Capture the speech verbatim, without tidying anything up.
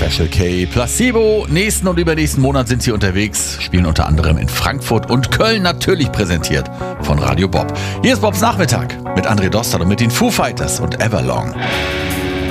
Special K. Placebo. Nächsten und übernächsten Monat sind sie unterwegs, spielen unter anderem in Frankfurt und Köln, natürlich präsentiert von Radio Bob. Hier ist Bobs Nachmittag mit André Dostal und mit den Foo Fighters und Everlong.